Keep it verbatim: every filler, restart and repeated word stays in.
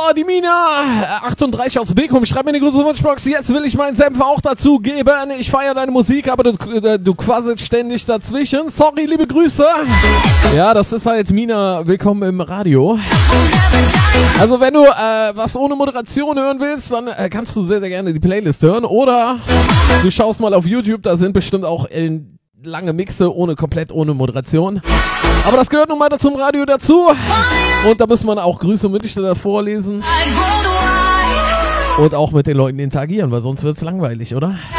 die Mina achtunddreißig aus Bekum, schreib mir eine große Wunschbox. Jetzt will ich meinen Senf auch dazu geben. Ich feiere deine Musik, aber du, du quasselst ständig dazwischen. Sorry, liebe Grüße. Ja, das ist halt Mina, willkommen im Radio. Also wenn du äh, was ohne Moderation hören willst, dann äh, kannst du sehr, sehr gerne die Playlist hören. Oder du schaust mal auf YouTube, da sind bestimmt auch äh, lange Mixe ohne komplett ohne Moderation. Aber das gehört nun mal zum Radio dazu. Und da muss man auch Grüße und Wünsche vorlesen. Und auch mit den Leuten interagieren, weil sonst wird's langweilig, oder?